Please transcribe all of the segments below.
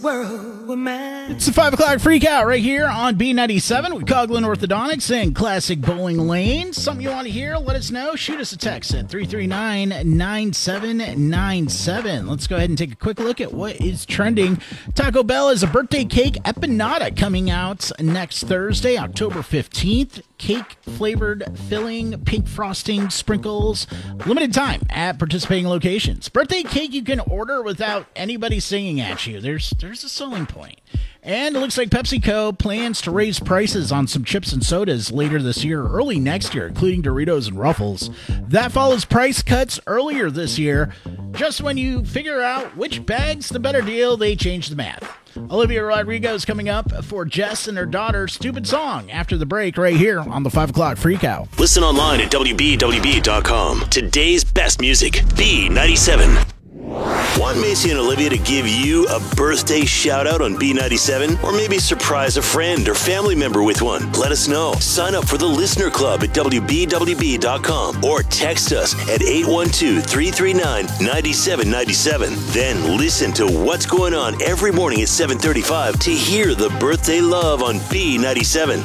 It's the 5 o'clock freak out right here on B97 with Coughlin Orthodontics and Classic Bowling Lane. Something you want to hear, let us know. Shoot us a text at 339-9797. Let's go ahead and take a quick look at what is trending. Taco Bell has a birthday cake empanada coming out next Thursday, October 15th. Cake-flavored filling, pink frosting, sprinkles. Limited time at participating locations. Birthday cake you can order without anybody singing at you. There's a selling point. And it looks like PepsiCo plans to raise prices on some chips and sodas later this year, early next year, including Doritos and Ruffles. That follows price cuts earlier this year. Just when you figure out which bag's the better deal, they change the math. Olivia Rodrigo is coming up for Jess and her daughter's Stupid Song after the break right here on the 5 o'clock freak out. Listen online at WBWB.com. Today's best music, B97. Want Macy and Olivia to give you a birthday shout out on B97? Or maybe surprise a friend or family member with one? Let us know. Sign up for the Listener Club at WBWB.com or text us at 812-339-9797. Then listen to what's going on every morning at 7:35 to hear the birthday love on B97.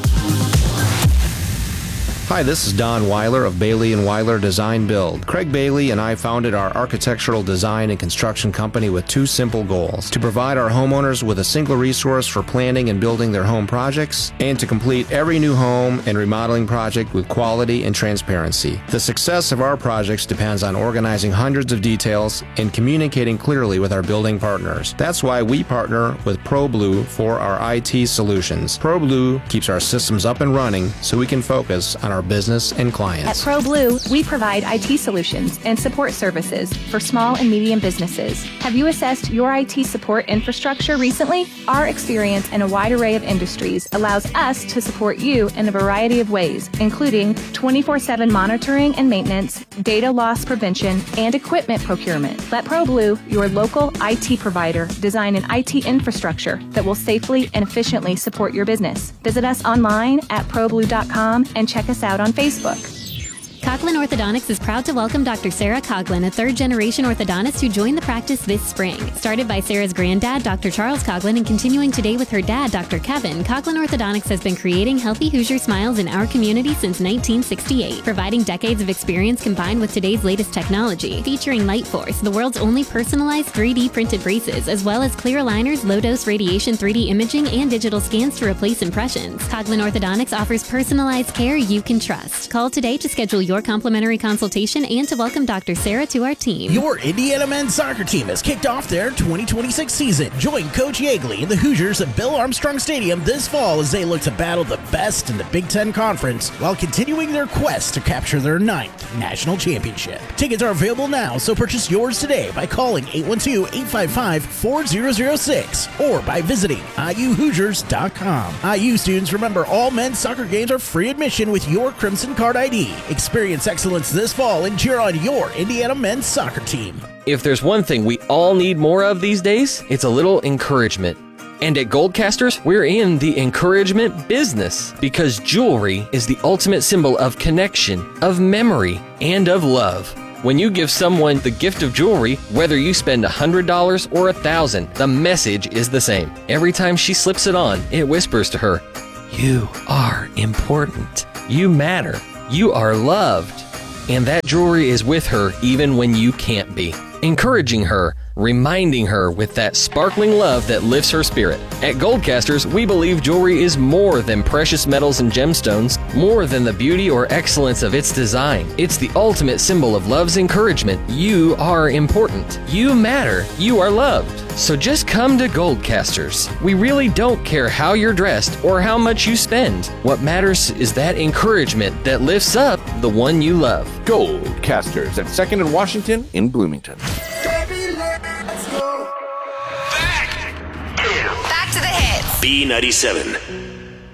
Hi, this is Don Weiler of Bailey & Weiler Design Build. Craig Bailey and I founded our architectural design and construction company with two simple goals: to provide our homeowners with a single resource for planning and building their home projects, and to complete every new home and remodeling project with quality and transparency. The success of our projects depends on organizing hundreds of details and communicating clearly with our building partners. That's why we partner with ProBlue for our IT solutions. ProBlue keeps our systems up and running so we can focus on our business and clients. At ProBlue, we provide IT solutions and support services for small and medium businesses. Have you assessed your IT support infrastructure recently? Our experience in a wide array of industries allows us to support you in a variety of ways, including 24/7 monitoring and maintenance, data loss prevention, and equipment procurement. Let ProBlue, your local IT provider, design an IT infrastructure that will safely and efficiently support your business. Visit us online at ProBlue.com and check us out on Facebook. Coughlin Orthodontics is proud to welcome Dr. Sarah Coughlin, a third-generation orthodontist who joined the practice this spring. Started by Sarah's granddad, Dr. Charles Coughlin, and continuing today with her dad, Dr. Kevin, Coughlin Orthodontics has been creating healthy Hoosier smiles in our community since 1968, providing decades of experience combined with today's latest technology. Featuring LightForce, the world's only personalized 3D printed braces, as well as clear aligners, low-dose radiation 3D imaging, and digital scans to replace impressions. Coughlin Orthodontics offers personalized care you can trust. Call today to schedule your complimentary consultation and to welcome Dr. Sarah to our team. Your Indiana men's soccer team has kicked off their 2026 season. Join Coach Yeagley and the Hoosiers at Bill Armstrong Stadium this fall as they look to battle the best in the Big Ten Conference while continuing their quest to capture their 9th national championship. Tickets are available now, so purchase yours today by calling 812-855-4006 or by visiting IUHoosiers.com. IU students, remember, all men's soccer games are free admission with your Crimson Card ID. Experience excellence this fall and cheer on your Indiana men's soccer team. If there's one thing we all need more of these days, it's a little encouragement. And at Goldcasters, we're in the encouragement business because jewelry is the ultimate symbol of connection, of memory, and of love. When you give someone the gift of jewelry, whether you spend $100 or $1,000, the message is the same. Every time she slips it on, it whispers to her, "You are important. You matter. You are loved." And that jewelry is with her even when you can't be. Encouraging her, reminding her with that sparkling love that lifts her spirit. At Goldcasters, we believe jewelry is more than precious metals and gemstones, more than the beauty or excellence of its design. It's the ultimate symbol of love's encouragement. You are important. You matter. You are loved. So just come to Goldcasters. We really don't care how you're dressed or how much you spend. What matters is that encouragement that lifts up the one you love. Goldcasters at 2nd and Washington in Bloomington. Back to the hits. B97.